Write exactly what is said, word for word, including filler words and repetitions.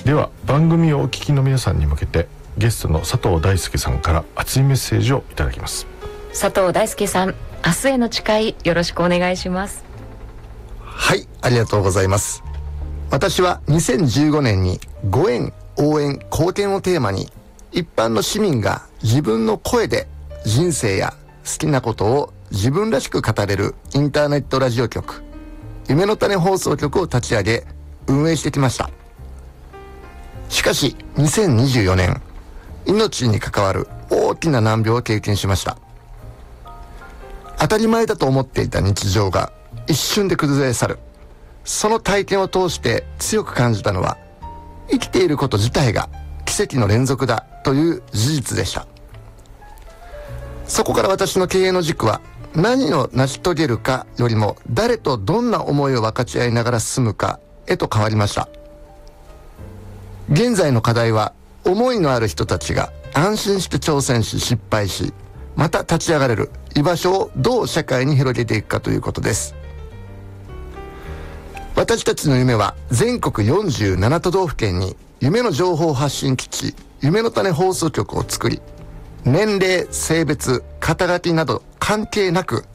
では番組をお聞きの皆さんに向けてゲストの佐藤大輔さんから熱いメッセージをいただきます。 佐藤大輔さん、明日への誓いよろしくお願いします。 はい、ありがとうございます。私はにせんじゅうごねんにご縁、応援、貢献をテーマに一般の市民が自分の声で人生や好きなことを自分らしく語れるインターネットラジオ局、夢の種放送局を立ち上げ運営してきました。しかしにせんにじゅうよねん、命に関わる大きな難病を経験しました。当たり前だと思っていた日常が一瞬で崩れ去る。その体験を通して強く感じたのは、生きていること自体が奇跡の連続だという事実でした。そこから私の経営の軸は、何を成し遂げるかよりも誰とどんな思いを分かち合いながら進むかへと変わりました。現在の課題は、思いのある人たちが安心して挑戦し失敗し、また立ち上がれる居場所をどう社会に広げていくかということです。私たちの夢は全国よんじゅうなな都道府県に夢の情報発信基地、夢の種放送局を作り、年齢、性別、肩書きなど関係なく